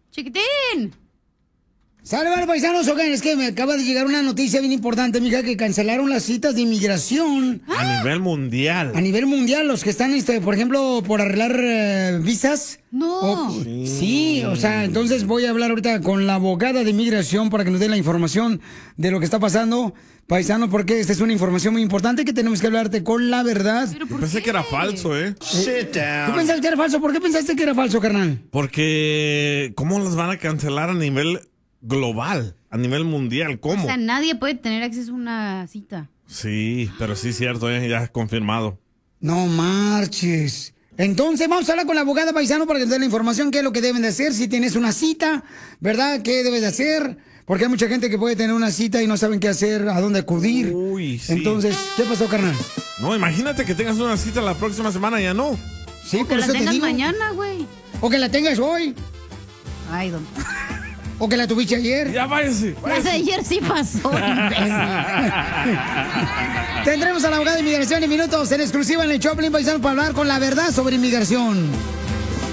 Chiquitín. Sale, vale, paisanos, oigan, es que me acaba de llegar una noticia bien importante, mija, que cancelaron las citas de inmigración. A nivel mundial. A nivel mundial, los que están, por ejemplo, por arreglar visas. No. Sí, o sea, entonces voy a hablar ahorita con la abogada de inmigración para que nos dé la información de lo que está pasando, paisano, porque esta es una información muy importante que tenemos que hablarte con la verdad. Yo pensé que era falso, ¿eh? ¿Tú pensaste que era falso? ¿Por qué pensaste que era falso, carnal? Porque, ¿cómo las van a cancelar a nivel global, a nivel mundial? ¿Cómo? O sea, nadie puede tener acceso a una cita. Sí, pero sí es cierto, ya es confirmado. No marches. Entonces vamos a hablar con la abogada, paisano, para que te dé la información, qué es lo que deben de hacer si tienes una cita, ¿verdad? ¿Qué debes de hacer? Porque hay mucha gente que puede tener una cita y no saben qué hacer, a dónde acudir. Uy, sí. Entonces, ¿qué pasó, carnal? No, imagínate que tengas una cita la próxima semana, ya no. Sí, O que la tengas mañana, güey. O que la tengas hoy. Ay, don. O que la tuviste ayer. Ya váyase. La de ayer sí pasó. Tendremos a la abogada de inmigración en minutos, en exclusiva en el Choplin, paisano, para hablar con la verdad sobre inmigración.